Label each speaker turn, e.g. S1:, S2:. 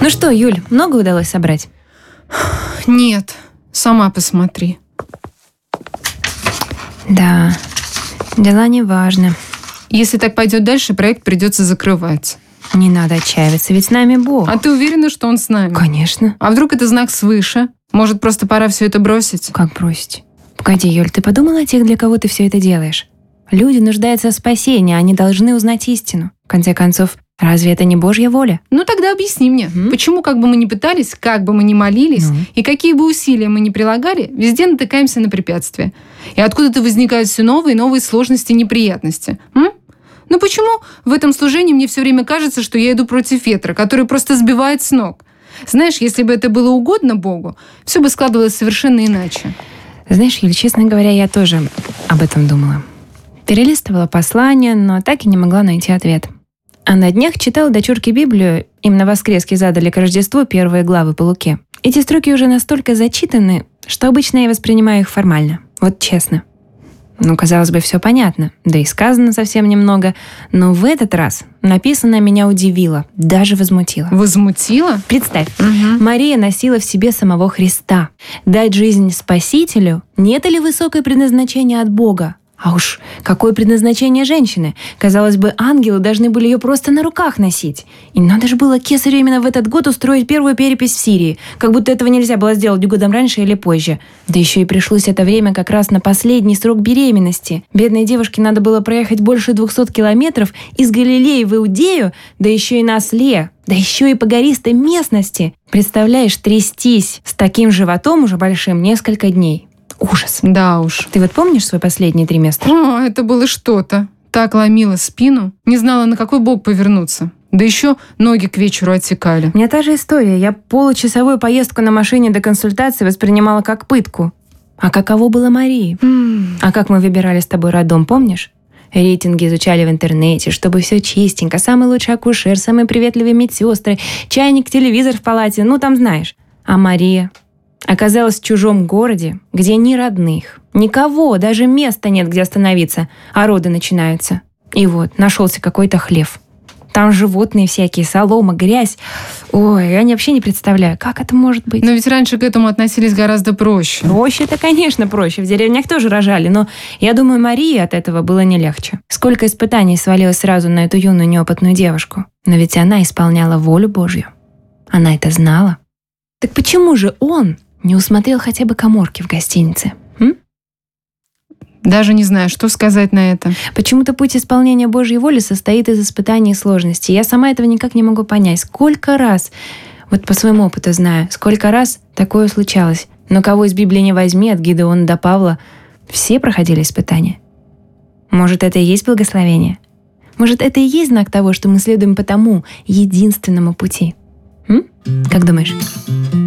S1: Ну что, Юль, много удалось собрать?
S2: Нет, сама посмотри.
S1: Да, дела неважны.
S2: Если так пойдет дальше, проект придется закрывать.
S1: Не надо отчаиваться, ведь с нами Бог.
S2: А ты уверена, что он с нами?
S1: Конечно.
S2: А вдруг это знак свыше? Может, просто пора все это бросить?
S1: Как бросить? Погоди, Юль, ты подумала о тех, для кого ты все это делаешь? Люди нуждаются в спасении, они должны узнать истину. В конце концов, разве это не Божья воля?
S2: Ну тогда объясни мне, почему, как бы мы ни пытались, как бы мы ни молились, и какие бы усилия мы ни прилагали, везде натыкаемся на препятствия. И откуда-то возникают все новые и новые сложности и неприятности. Ну почему в этом служении мне все время кажется, что я иду против ветра, который просто сбивает с ног? Знаешь, если бы это было угодно Богу, все бы складывалось совершенно иначе.
S1: Знаешь, Юль, честно говоря, я тоже об этом думала. Перелистывала послание, но так и не могла найти ответ. А на днях читала дочурке Библию, им на воскреске задали к Рождеству первые главы по Луке. Эти строки уже настолько зачитаны, что обычно я воспринимаю их формально. Вот честно. Ну, казалось бы, все понятно, да и сказано совсем немного, но в этот раз написанное меня удивило, даже возмутило.
S2: Возмутило?
S1: Представь, Мария носила в себе самого Христа. Дать жизнь Спасителю — не это ли высокое предназначение от Бога? А уж какое предназначение женщины? Казалось бы, ангелы должны были ее просто на руках носить. И надо же было кесарю именно в этот год устроить первую перепись в Сирии. Как будто этого нельзя было сделать годом раньше или позже. Да еще и пришлось это время как раз на последний срок беременности. Бедной девушке надо было проехать больше 200 километров из Галилеи в Иудею, да еще и на осле, да еще и по гористой местности. Представляешь, трястись с таким животом уже большим несколько дней. Ужас.
S2: Да уж.
S1: Ты вот помнишь свой последний триместр?
S2: О, это было что-то. Так ломило спину, не знала, на какой бок повернуться. Да еще ноги к вечеру отекали.
S1: У меня та же история. Я получасовую поездку на машине до консультации воспринимала как пытку. А каково было Марии? А как мы выбирали с тобой роддом, помнишь? Рейтинги изучали в интернете, чтобы все чистенько, самый лучший акушер, самые приветливые медсестры, чайник, телевизор в палате, ну там знаешь. А Мария оказалась в чужом городе, где ни родных, никого, даже места нет, где остановиться, а роды начинаются. И вот, нашелся какой-то хлев. Там животные всякие, солома, грязь. Ой, я вообще не представляю, как это может быть.
S2: Но ведь раньше к этому относились гораздо проще.
S1: Проще-то, конечно, проще. В деревнях тоже рожали, но я думаю, Марии от этого было не легче. Сколько испытаний свалилось сразу на эту юную неопытную девушку. Но ведь она исполняла волю Божью. Она это знала. Так почему же он не усмотрел хотя бы каморки в гостинице?
S2: Даже не знаю, что сказать на это.
S1: Почему-то путь исполнения Божьей воли состоит из испытаний и сложностей. Я сама этого никак не могу понять. Сколько раз, вот по своему опыту знаю, сколько раз такое случалось. Но кого из Библии не возьми, от Гидеона до Павла, все проходили испытания. Может, это и есть благословение? Может, это и есть знак того, что мы следуем по тому единственному пути? Как думаешь?